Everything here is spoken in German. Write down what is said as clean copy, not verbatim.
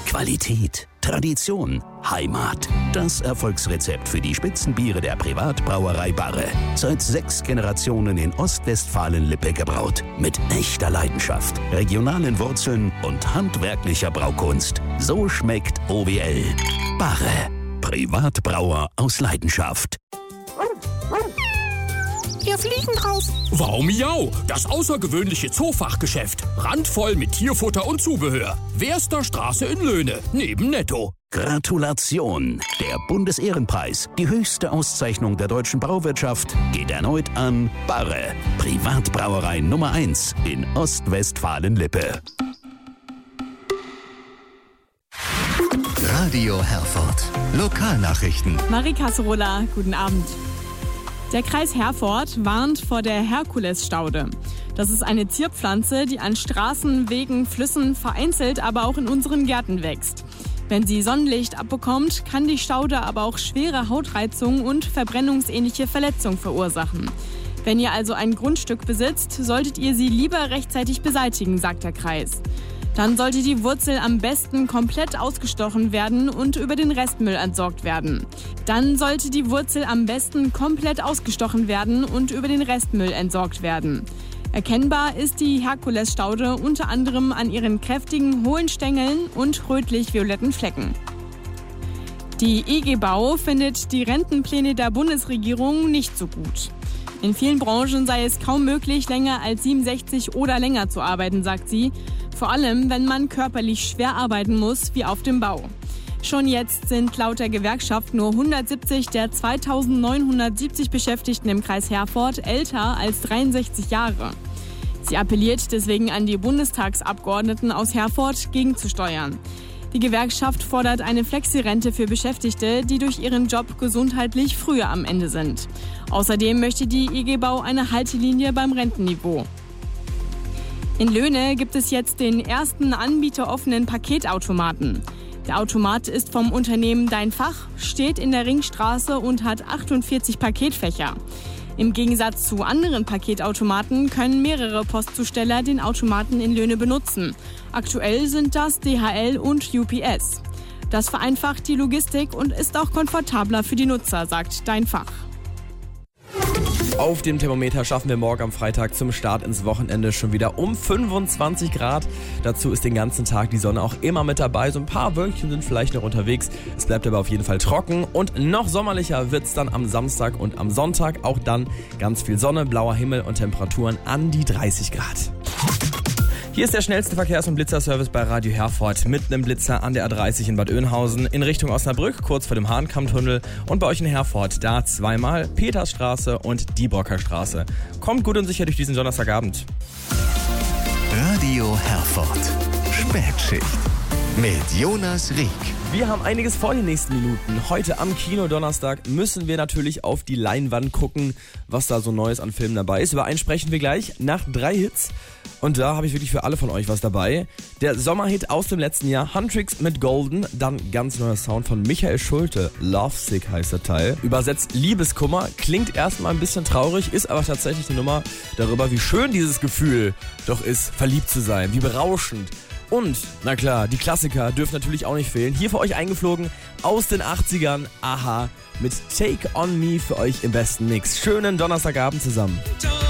Qualität, Tradition, Heimat. Das Erfolgsrezept für die Spitzenbiere der Privatbrauerei Barre. Seit 6 Generationen in Ostwestfalen-Lippe gebraut. Mit echter Leidenschaft, regionalen Wurzeln und handwerklicher Braukunst. So schmeckt OWL. Barre. Privatbrauer aus Leidenschaft. Hier fliegen drauf. Wow, miau, das außergewöhnliche Zoofachgeschäft. Randvoll mit Tierfutter und Zubehör. Weerster Straße in Löhne, neben Netto. Gratulation! Der Bundesehrenpreis, die höchste Auszeichnung der deutschen Brauwirtschaft, geht erneut an Barre. Privatbrauerei Nummer 1 in Ostwestfalen-Lippe. Radio Herford. Lokalnachrichten. Marie Kasserola, guten Abend. Der Kreis Herford warnt vor der Herkulesstaude. Das ist eine Zierpflanze, die an Straßen, Wegen, Flüssen vereinzelt, aber auch in unseren Gärten wächst. Wenn sie Sonnenlicht abbekommt, kann die Staude aber auch schwere Hautreizungen und verbrennungsähnliche Verletzungen verursachen. Wenn ihr also ein Grundstück besitzt, solltet ihr sie lieber rechtzeitig beseitigen, sagt der Kreis. Dann sollte die Wurzel am besten komplett ausgestochen werden und über den Restmüll entsorgt werden. Erkennbar ist die Herkulesstaude unter anderem an ihren kräftigen, hohlen Stängeln und rötlich-violetten Flecken. Die IG Bau findet die Rentenpläne der Bundesregierung nicht so gut. In vielen Branchen sei es kaum möglich, länger als 67 oder länger zu arbeiten, sagt sie. Vor allem, wenn man körperlich schwer arbeiten muss, wie auf dem Bau. Schon jetzt sind laut der Gewerkschaft nur 170 der 2970 Beschäftigten im Kreis Herford älter als 63 Jahre. Sie appelliert deswegen an die Bundestagsabgeordneten aus Herford, gegenzusteuern. Die Gewerkschaft fordert eine Flexirente für Beschäftigte, die durch ihren Job gesundheitlich früher am Ende sind. Außerdem möchte die IG Bau eine Haltelinie beim Rentenniveau. In Löhne gibt es jetzt den ersten anbieteroffenen Paketautomaten. Der Automat ist vom Unternehmen Dein Fach, steht in der Ringstraße und hat 48 Paketfächer. Im Gegensatz zu anderen Paketautomaten können mehrere Postzusteller den Automaten in Löhne benutzen. Aktuell sind das DHL und UPS. Das vereinfacht die Logistik und ist auch komfortabler für die Nutzer, sagt Dein Fach. Auf dem Thermometer schaffen wir morgen am Freitag zum Start ins Wochenende schon wieder um 25 Grad. Dazu ist den ganzen Tag die Sonne auch immer mit dabei. So ein paar Wölkchen sind vielleicht noch unterwegs. Es bleibt aber auf jeden Fall trocken. Und noch sommerlicher wird es dann am Samstag und am Sonntag. Auch dann ganz viel Sonne, blauer Himmel und Temperaturen an die 30 Grad. Hier ist der schnellste Verkehrs- und Blitzerservice bei Radio Herford mit einem Blitzer an der A30 in Bad Oeynhausen in Richtung Osnabrück, kurz vor dem Hahnkammtunnel, und bei euch in Herford da zweimal Petersstraße und Dieborker Straße. Kommt gut und sicher durch diesen Donnerstagabend. Radio Herford. Spätschicht. Mit Jonas Rieck. Wir haben einiges vor den nächsten Minuten. Heute am Kino-Donnerstag müssen wir natürlich auf die Leinwand gucken, was da so Neues an Filmen dabei ist. Über einen sprechen wir gleich nach 3 Hits. Und da habe ich wirklich für alle von euch was dabei. Der Sommerhit aus dem letzten Jahr, Huntrix mit Golden. Dann ganz neuer Sound von Michael Schulte. Lovesick heißt der Teil. Übersetzt Liebeskummer. Klingt erstmal ein bisschen traurig, ist aber tatsächlich eine Nummer darüber, wie schön dieses Gefühl doch ist, verliebt zu sein. Wie berauschend. Und, na klar, die Klassiker dürfen natürlich auch nicht fehlen. Hier für euch eingeflogen aus den 80ern. Aha, mit Take On Me für euch im besten Mix. Schönen Donnerstagabend zusammen.